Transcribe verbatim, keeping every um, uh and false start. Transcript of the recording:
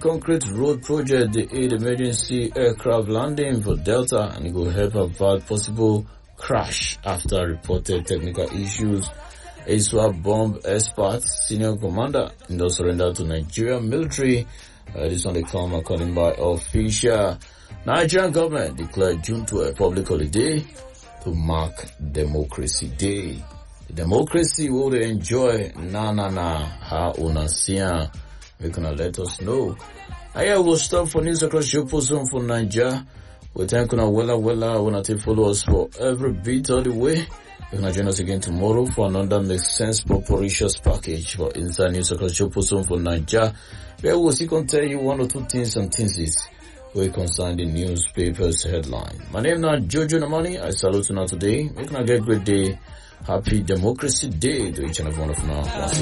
concrete road project, the aid emergency aircraft landing for Delta, and it will help avoid possible crash after reported technical issues. A swap bomb expert, senior commander, in the surrender to Nigerian military. Uh, this one they come according by official. Nigerian government declared June twelfth public holiday to mark Democracy Day. The democracy will they enjoy. Na na na. How una siya. We gonna let us know. I will stop for news across your zone for Nigeria. We thank you wella wella. We want to follow us for every bit of the way. You can join us again tomorrow for another Make Sense Proporitious package for Inside News across your zone for Nigeria. Where we'll see can tell you one or two things and things is we concern the newspapers headline. My name is Jojo Namani. I salute you now today. We can get a great day. Happy Democracy Day to each and every one of you now.